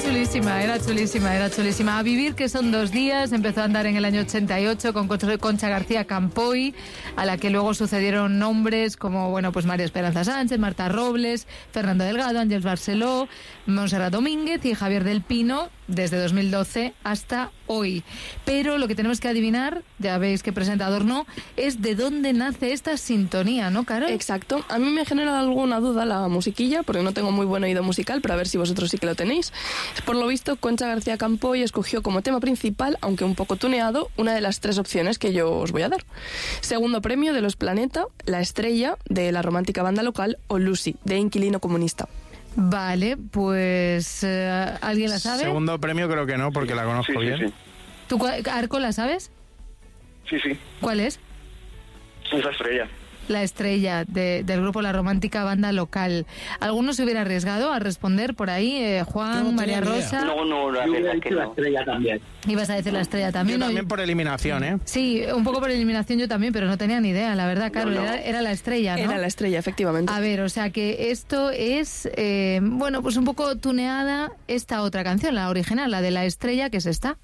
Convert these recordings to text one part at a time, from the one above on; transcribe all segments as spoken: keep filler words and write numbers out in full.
chulísima, era chulísima, era chulísima. A vivir, que son dos días, empezó a andar en el año ochenta y ocho con Concha García Campoy, a la que luego sucedieron nombres como, bueno, pues María Esperanza Sánchez, Marta Robles, Fernando Delgado, Ángeles Barceló, Montserrat Domínguez y Javier del Pino, desde dos mil doce hasta hoy. Pero lo que tenemos que adivinar, ya veis que presentador no, es de dónde nace esta sintonía, ¿no, Carol? Exacto. A mí me genera alguna duda la musiquilla, porque no tengo muy buen oído musical, pero a ver si vosotros sí que lo tenéis. Por lo visto, Concha García Campoy escogió como tema principal, aunque un poco tuneado, una de las tres opciones que yo os voy a dar. Segundo premio de Los Planeta, La Estrella, de la romántica banda local, o Lucy, de Inquilino Comunista. Vale, pues eh, ¿alguien la sabe? Segundo premio creo que no, porque la conozco sí, bien. Sí, sí. ¿Tú, Arco, la sabes? Sí, sí. ¿Cuál es? Es La Estrella. La Estrella, de, del grupo La Romántica Banda Local. ¿Alguno se hubiera arriesgado a responder por ahí? Eh, Juan, no María Rosa. No, no, la verdad que no. La Estrella también. Ibas a decir La Estrella también. Yo ¿no? también por eliminación, ¿eh? Sí, un poco por eliminación yo también, pero no tenía ni idea, la verdad, Carol. No, no. Era, era La Estrella, ¿no? Era La Estrella, efectivamente. A ver, o sea que esto es, eh, bueno, pues un poco tuneada esta otra canción, la original, la de La Estrella, que es esta.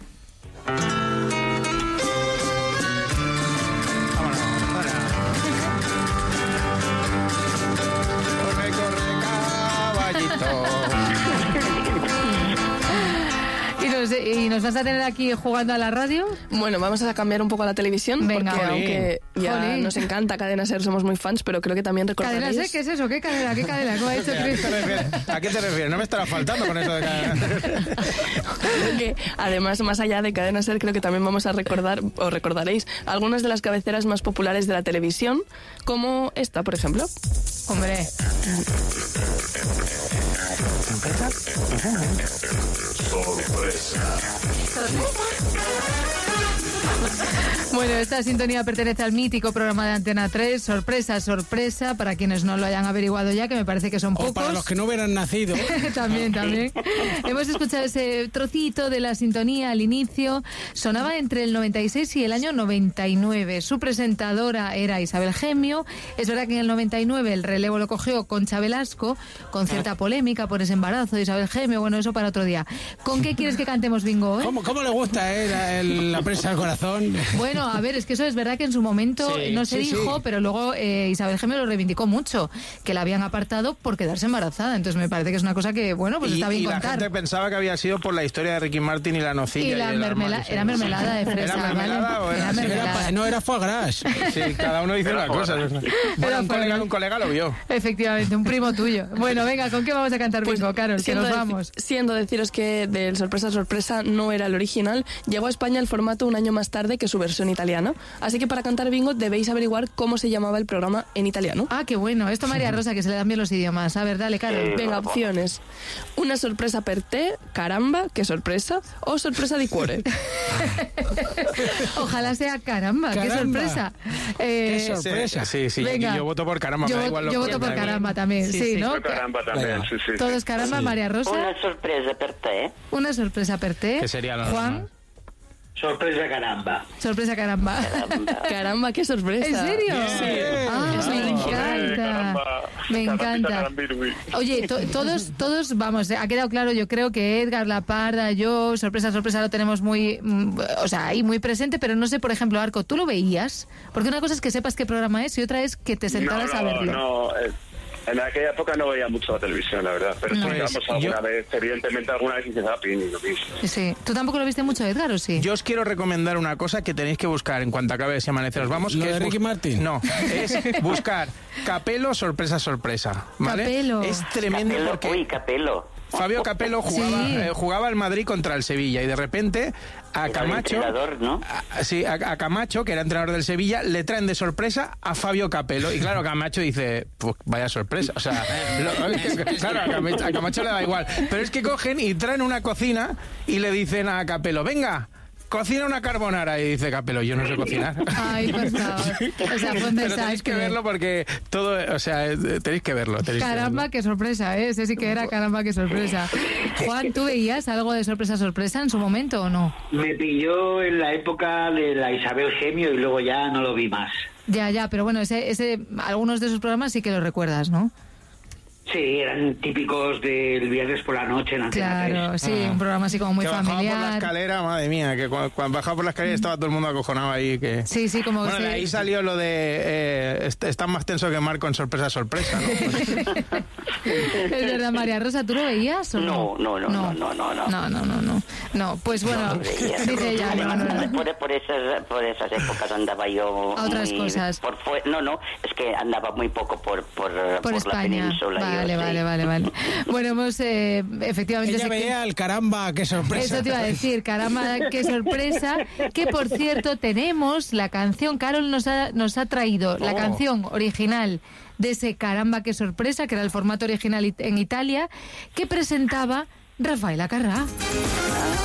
¿Y nos, ¿Y nos vas a tener aquí jugando a la radio? Bueno, vamos a cambiar un poco a la televisión. Venga, porque jolín. Aunque ya Jolín. Nos encanta Cadena Ser, somos muy fans, pero creo que también recordaréis... ¿Cadena Ser? ¿Qué es eso? ¿Qué cadena? ¿Qué cadena? ¿Cómo ha dicho Cris? ¿A qué te refieres? No me estará faltando con eso de Cadena Ser. que, además, más allá de Cadena Ser, creo que también vamos a recordar, o recordaréis, algunas de las cabeceras más populares de la televisión, como esta, por ejemplo. Hombre. Bueno, esta sintonía pertenece al mítico programa de Antena tres, Sorpresa, Sorpresa, para quienes no lo hayan averiguado ya, que me parece que son pocos. O para los que no hubieran nacido. También, también. Hemos escuchado ese trocito de la sintonía al inicio. Sonaba entre el noventa y seis y el año noventa y nueve. Su presentadora era Isabel Gemio. Es verdad que en el noventa y nueve el relevo lo cogió Concha Velasco, con cierta polémica por ese embarazo de Isabel Gemio. Bueno, eso para otro día. ¿Con qué quieres que cantemos bingo hoy? ¿Cómo, cómo le gusta eh, la, el, la presa al corazón? Bueno, a ver, es que eso es verdad que en su momento sí, no se sí, dijo, sí. pero luego eh, Isabel Gemio lo reivindicó mucho, que la habían apartado por quedarse embarazada. Entonces me parece que es una cosa que, bueno, pues y, está bien y contar. la gente pensaba que había sido por la historia de Ricky Martin y la nocilla. Y la y mermelada, era mermelada de fresa. ¿Era mermelada ¿vale? o era, era mermelada. Era, no era foie gras. Sí, cada uno dice una cosa. Bueno, un colega, un colega lo vio. Efectivamente, un primo tuyo. Bueno, venga, ¿con qué vamos a cantar Pues, bingo, Carol? Que nos deci- vamos. Siendo deciros que del Sorpresa Sorpresa no era el original, llegó a España el formato un año más tarde que su versión italiana. Así que para cantar bingo debéis averiguar cómo se llamaba el programa en italiano. Ah, qué bueno. Esto María Rosa, que se le dan bien los idiomas. A ver, dale, Carol. Venga, opciones. Una sorpresa per te, caramba, qué sorpresa, o sorpresa di cuore. Ojalá sea caramba, qué Caramba. sorpresa. Eh, Qué sorpresa. Sí, sí, Venga. yo voto por caramba. Yo, me da igual lo yo que voto por cuente. caramba también, sí, Sí, sí. ¿no? Yo caramba también, Venga. sí, sí. Todos caramba, Sí. María Rosa. Una sorpresa per te. Una sorpresa per te. Que sería lo Juan, normal. Sorpresa caramba. sorpresa caramba. Caramba, qué sorpresa. ¿En serio? Sí. Ah, Es me original. encanta. Caramba. Me Carambita, encanta. carambirui. Oye, to- todos, todos, vamos, ha quedado claro, yo creo que Edgar, La Parda, yo, sorpresa, sorpresa, lo tenemos muy, mm, o sea, ahí muy presente, pero no sé, por ejemplo, Arco, ¿tú lo veías? Porque una cosa es que sepas qué programa es y otra es que te sentaras no, a no, verlo. No, eh, en aquella época no veía mucho la televisión, la verdad. Pero No. sí, vamos, Pues, alguna yo- vez, evidentemente, alguna vez hice zapping y lo vi. Sí. ¿Tú tampoco lo viste mucho, Edgar, o sí? Yo os quiero recomendar una cosa que tenéis que buscar en cuanto acabe de Si Amanece Nos Vamos. ¿Lo que de es Ricky bus- Martin? No, es buscar Capelo, sorpresa, sorpresa. ¿Vale? Capelo. Es tremendo Capello, porque... uy, Capello. Fabio Capello jugaba, Sí. eh, jugaba al Madrid contra el Sevilla y de repente a Era Camacho, el entrenador, ¿no? a, sí, a, a Camacho, que era entrenador del Sevilla, le traen de sorpresa a Fabio Capello y claro, Camacho dice, pues vaya sorpresa, o sea, lo- claro, a Camacho, a Camacho le da igual, pero es que cogen y traen una cocina y le dicen a Capello, venga, cocina una carbonara, y dice Capello, yo no sé cocinar. Ay, por favor. O sea, fue un Pero tenéis que desastre. verlo porque todo, o sea, eh, tenéis que verlo. Tenéis que Caramba, verlo. qué sorpresa, ¿eh? Ese sí que era caramba, qué sorpresa. Juan, ¿tú veías algo de sorpresa, sorpresa en su momento o no? Me pilló en la época de la Isabel Gemio y luego ya no lo vi más. Ya, ya, pero bueno, ese, ese, algunos de esos programas sí que los recuerdas, ¿no? Sí, eran típicos del viernes por la noche en Antena Claro, tres. sí, un programa así como muy que bajaba por la familiar. escalera, madre mía, que cuando, cuando bajaba por la escalera estaba todo el mundo acojonado ahí. Que... Sí, sí, como Bueno, que de sí. ahí salió lo de eh, est- están más tenso que Marco en sorpresa, sorpresa, ¿no? Es verdad, María Rosa, ¿tú lo veías o no? No, no, no, no, no, no. No, no, no, no. No, pues bueno, No lo veía. dice ella, Además, no, no, no. por, por esas, por esas épocas andaba yo... A otras muy cosas. Por fue- no, no, es que andaba muy poco por, por, Por por la España. península. yo, Vale, sí. vale, vale, vale. Bueno, hemos eh, efectivamente... Ella sé que- veía el caramba, qué sorpresa. Eso te iba a decir, caramba, qué sorpresa. Que por cierto, tenemos la canción, Carol nos ha, nos ha traído la Oh. canción original de ese caramba, qué sorpresa, que era el formato original it- en Italia, que presentaba Rafael Acarrá. Ah,